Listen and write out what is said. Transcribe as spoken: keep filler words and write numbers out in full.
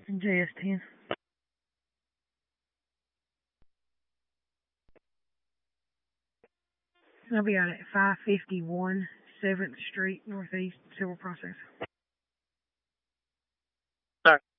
J S ten. I'll be out at five fifty-one seventh Street Northeast, Civil Process. Sorry.